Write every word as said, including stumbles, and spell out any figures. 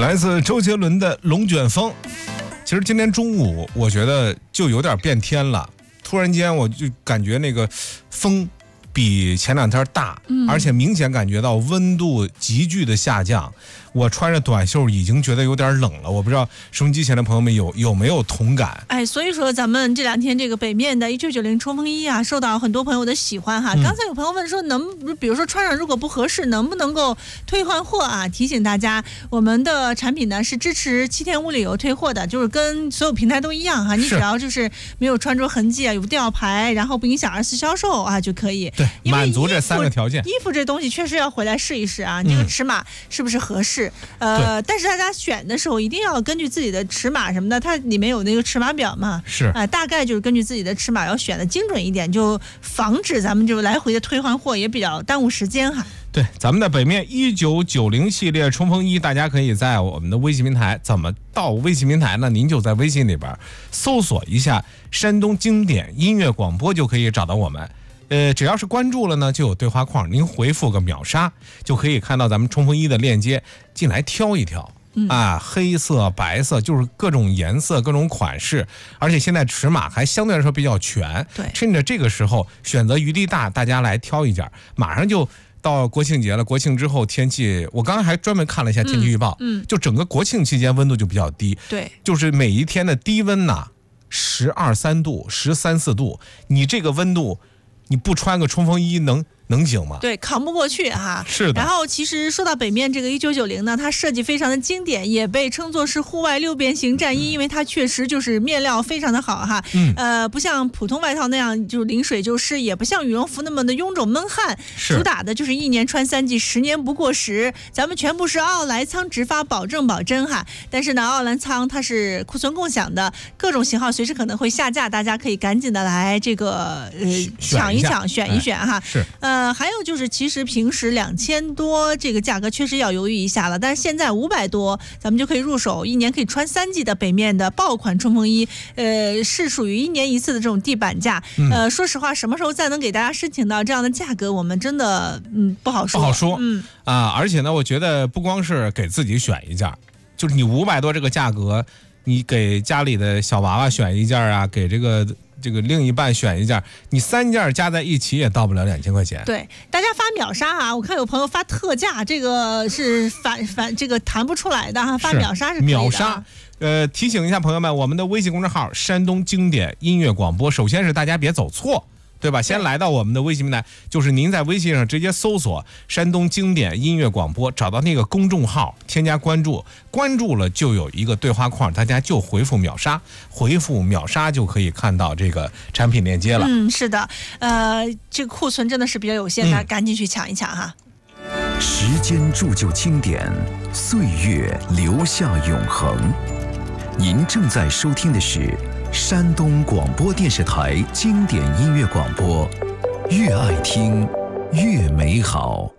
来自周杰伦的《龙卷风》。其实今天中午我觉得就有点变天了，突然间我就感觉那个风比前两天大，嗯、而且明显感觉到温度急剧的下降。我穿着短袖已经觉得有点冷了，我不知道收音机前的朋友们有有没有同感？ 哎，所以说咱们这两天这个北面的一九九零冲锋衣啊，受到很多朋友的喜欢哈。嗯、刚才有朋友问说，能比如说穿上如果不合适，能不能够退换货啊？提醒大家，我们的产品呢是支持七天无理由退货的，就是跟所有平台都一样哈。你只要就是没有穿着痕迹啊，有吊牌，然后不影响二次销售啊就可以。 对，满足这三个条件。 衣服这东西确实要回来试一试啊，你这个尺码是不是合适？嗯、呃，但是大家选的时候一定要根据自己的尺码什么的，它里面有那个尺码表嘛， 是啊、 呃，大概就是根据自己的尺码要选的精准一点，就防止咱们就来回的退换货，也比较耽误时间哈。 对，咱们的北面一九九零系列冲锋衣，大家可以在我们的微信平台，怎么到微信平台呢？您就在微信里边搜索一下山东经典音乐广播就可以找到我们。呃，只要是关注了呢，就有对话框，您回复个秒杀，就可以看到咱们冲锋衣的链接，进来挑一挑。嗯、啊，黑色、白色，就是各种颜色、各种款式，而且现在尺码还相对来说比较全。 对， 趁着这个时候选择余地大，大家来挑一件，马上就到国庆节了。国庆之后天气，我刚刚还专门看了一下天气预报，嗯，嗯就整个国庆期间温度就比较低。 对， 就是每一天的低温呐、啊，十二三度、十三四度，你这个温度。你不穿个冲锋衣能能行吗？ 对，扛不过去哈。 是的。 然后其实说到北面这个一九九零呢，它设计非常的经典，也被称作是户外六变形战衣，嗯、因为它确实就是面料非常的好哈。嗯。呃，不像普通外套那样就淋水就湿，也不像羽绒服那么的臃肿闷汗。主打的就是一年穿三季，十年不过时。咱们全部是奥莱仓直发，保证保真哈。但是呢，奥莱仓它是库存共享的，各种型号随时可能会下架，大家可以赶紧的来这个呃抢一抢，选一选哈。 哎、是。 呃。呃，还有就是，其实平时两千多这个价格确实要犹豫一下了，但是现在五百多，咱们就可以入手，一年可以穿三季的北面的爆款冲锋衣，呃，是属于一年一次的这种地板价。嗯、呃，说实话，什么时候再能给大家申请到这样的价格，我们真的嗯不好说， 不好说。 嗯啊，而且呢，我觉得不光是给自己选一件，就是你五百多这个价格，你给家里的小娃娃选一件啊，给这个。这个另一半选一件，你三件加在一起也到不了两千块钱。 对，大家发秒杀啊！我看有朋友发特价，这个是反反这个谈不出来的哈，发秒杀是可以的。 秒杀。呃，提醒一下朋友们，我们的微信公众号山东经典音乐广播，首先是大家别走错。对吧？先来到我们的微信平台，就是您在微信上直接搜索山东经典音乐广播，找到那个公众号，添加关注，关注了就有一个对话框，大家就回复秒杀，回复秒杀就可以看到这个产品链接了。 嗯，是的，呃，这个库存真的是比较有限的，嗯、赶紧去抢一抢哈。 时间铸就经典，岁月留下永恒。您正在收听的是山东广播电视台经典音乐广播，越爱听越美好。